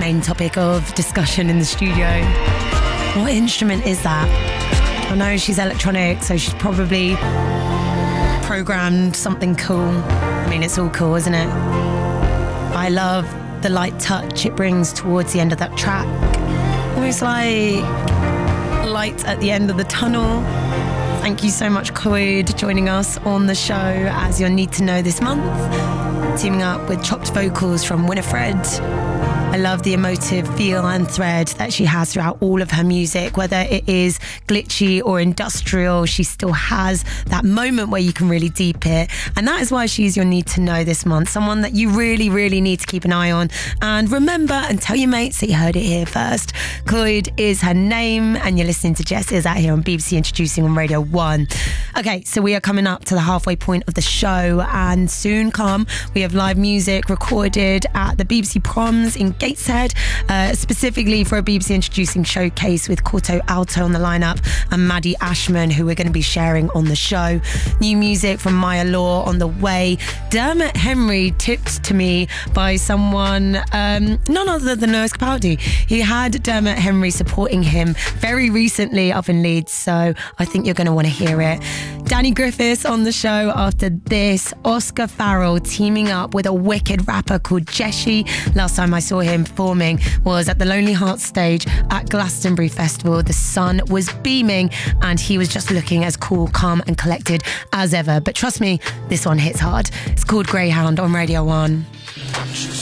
main topic of discussion in the studio. What instrument is that? I know she's electronic, so she's probably programmed something cool. I mean, it's all cool, isn't it? I love the light touch it brings towards the end of that track. Almost like light at the end of the tunnel. Thank you so much, Cloyd, joining us on the show as your Need to Know this month, teaming up with chopped vocals from Winifred. I love the emotive feel and thread that she has throughout all of her music, whether it is glitchy or industrial. She still has that moment where you can really deep it. And that is why she's your Need to Know this month. Someone that you really, really need to keep an eye on. And remember and tell your mates that you heard it here first. Cloyd is her name, and you're listening to Jess Is Out here on BBC Introducing on Radio 1. Okay, so we are coming up to the halfway point of the show, and soon come, we have live music recorded at the BBC Proms in Gateshead, specifically for a BBC Introducing showcase with Corto Alto on the lineup and Maddie Ashman, who we're going to be sharing on the show. New music from Maya Law on the way. Dermot Henry tipped to me by someone, none other than Lewis Capaldi. He had Dermot Henry supporting him very recently up in Leeds, so I think you're going to want to hear it. Danny Griffiths on the show after this. Oscar Farrell teaming up with a wicked rapper called Jeshi. Last time I saw him performing was at the Lonely Hearts stage at Glastonbury Festival. The sun was beaming and he was just looking as cool, calm and collected as ever. But trust me, this one hits hard. It's called Greyhound on Radio 1.